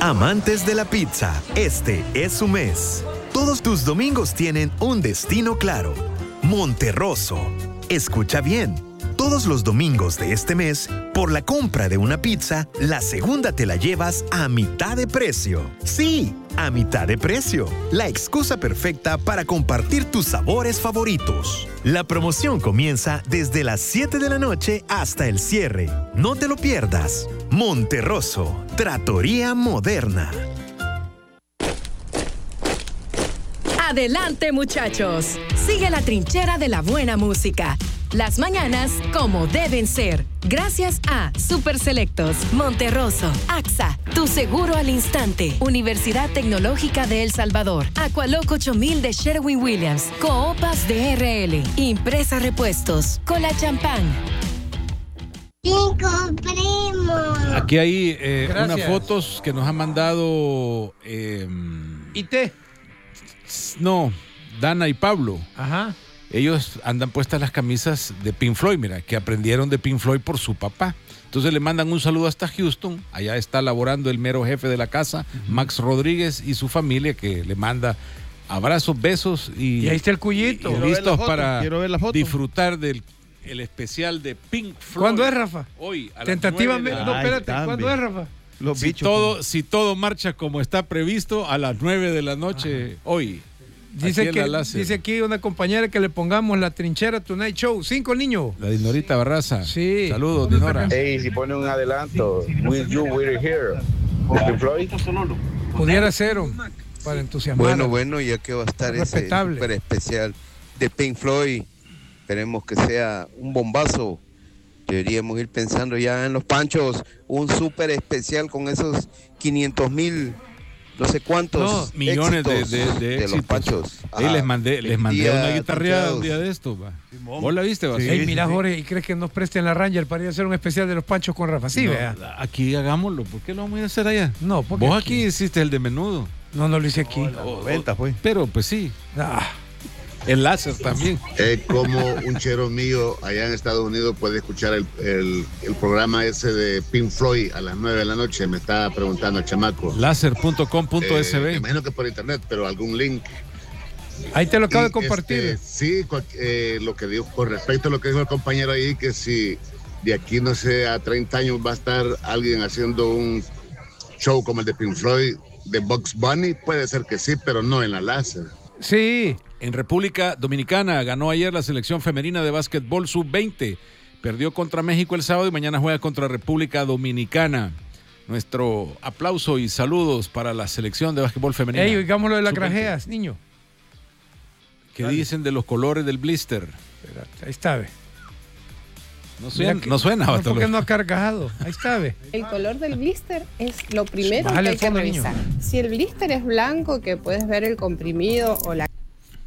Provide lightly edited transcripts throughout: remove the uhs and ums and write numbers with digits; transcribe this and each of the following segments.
Amantes de la pizza, este es su mes. Todos tus domingos tienen un destino claro. Monterroso. Escucha bien. Todos los domingos de este mes, por la compra de una pizza, la segunda te la llevas a mitad de precio. Sí, a mitad de precio. La excusa perfecta para compartir tus sabores favoritos. La promoción comienza desde las 7 de la noche hasta el cierre. No te lo pierdas. Monterroso, Trattoria Moderna. Adelante, muchachos. Sigue la trinchera de la buena música. Las mañanas como deben ser. Gracias a Super Selectos, Monterroso, AXA, tu seguro al instante, Universidad Tecnológica de El Salvador, Aqualoc 8000 de Sherwin-Williams, Coopas de RL, Impresa Repuestos, Cola Champán. Aquí hay unas fotos que nos han mandado ¿IT? No, Dana y Pablo. Ajá. Ellos andan puestas las camisas de Pink Floyd, mira, que aprendieron de Pink Floyd por su papá. Entonces le mandan un saludo hasta Houston. Allá está laborando el mero jefe de la casa, Max Rodríguez, y su familia, que le manda abrazos, besos y ahí está el cuyito. Y listos para disfrutar del el especial de Pink Floyd. ¿Cuándo es, Rafa? Hoy, a tentativamente. No, espérate, ¿cuándo es, Rafa? Si todo marcha como está previsto, a las 9 de la noche, hoy. Dice aquí una compañera que le pongamos la trinchera Tonight Show. 5 niños. La Dinorita Barraza. Sí. Saludos, Dinora. Ey, si pone un adelanto, Will You, We're Here, de Pink Floyd. Pudiera ser para entusiasmar. Bueno, ya que va a estar ese super especial de Pink Floyd, esperemos que sea un bombazo. Deberíamos ir pensando ya en los panchos, un super especial con esos 500,000, no sé cuántos millones de los panchos. Les mandé una guitarreada un día de esto. ¿Vos la viste? Mira, Jorge, ¿y crees que nos presten la Ranger para ir a hacer un especial de los panchos con Rafa? Sí, vea. Aquí hagámoslo. ¿Por qué lo vamos a hacer allá? No, porque vos aquí hiciste el de menudo. No lo hice aquí. Pero pues sí. El láser también. Como un chero mío allá en Estados Unidos puede escuchar el programa ese de Pink Floyd a las 9 de la noche. Me está preguntando el chamaco. Láser.com.sb. Me imagino que por internet, pero algún link. Ahí te lo acabo de compartir. Sí, lo que dijo, con respecto a lo que dijo el compañero ahí, que si de aquí, no sé, a 30 años va a estar alguien haciendo un show como el de Pink Floyd, de Bugs Bunny, puede ser que sí, pero no en la láser. Sí. En República Dominicana ganó ayer la selección femenina de básquetbol sub-20. Perdió contra México el sábado y mañana juega contra República Dominicana. Nuestro aplauso y saludos para la selección de básquetbol femenina. Oigamos lo de las grajeas, niño. ¿Qué dicen de los colores del blister? Espérate, ahí está, ve. No suena. No, porque no ha cargado. Ahí está, ve. El color del blister es lo primero que hay que revisar. Si el blister es blanco, que puedes ver el comprimido o la...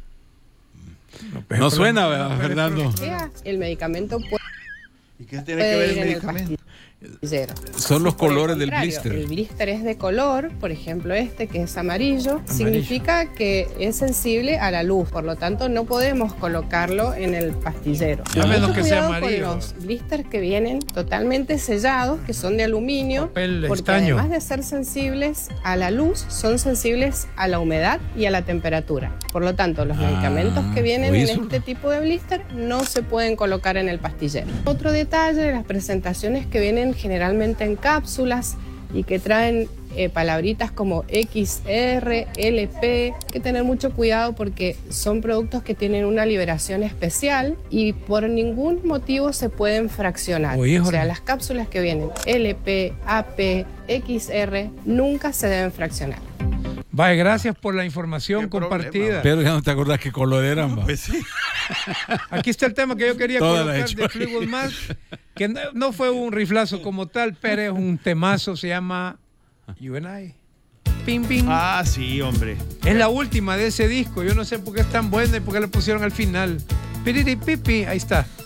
No suena, ¿verdad, Fernando? El medicamento puede... ¿Y qué tiene que ver el medicamento? Son los colores del blister. El blister es de color, por ejemplo que es amarillo, significa que es sensible a la luz, por lo tanto no podemos colocarlo en el pastillero. A menos que sea amarillo. Con los blisters que vienen totalmente sellados, que son de aluminio, porque estaño. Además de ser sensibles a la luz, son sensibles a la humedad y a la temperatura. Por lo tanto, los medicamentos que vienen en este tipo de blister no se pueden colocar en el pastillero. Otro detalle, las presentaciones que vienen generalmente en cápsulas y que traen palabritas como XR, LP, hay que tener mucho cuidado porque son productos que tienen una liberación especial y por ningún motivo se pueden fraccionar. O sea, las cápsulas que vienen LP, AP, XR nunca se deben fraccionar. Vaya, gracias por la información compartida. Pero ya no te acordás qué color eran, va. Pues sí. Aquí está el tema que yo quería colocar de Fleetwood Mac, que no fue un riflazo como tal, pero es un temazo, se llama You and I. Ping, ping. Ah, sí, hombre. Es la última de ese disco, yo no sé por qué es tan buena y por qué la pusieron al final. Piriripipi, ahí está.